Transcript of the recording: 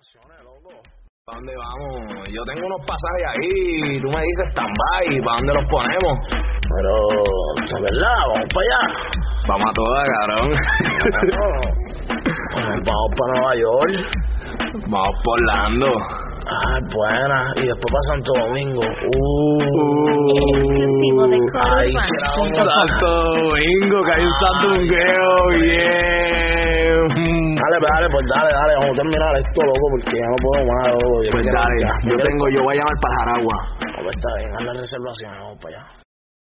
¿Para dónde vamos? Yo tengo unos pasajes ahí, tú me dices stand-by, ¿para dónde los ponemos? Pero, ¿de verdad? ¿Vamos para allá? Vamos a todas, cabrón. Vamos para Nueva York. Vamos por Orlando. Ah, buena. Y después para Santo Domingo. Exclusivo de Ay, Santo Domingo, que hay un Santo Domingo, bien. Dale, vamos a terminar esto, loco, porque ya no puedo más, loco. Pues dale, yo voy a llamar para Jaragua. Pues está bien, haz la reservación, vamos para allá.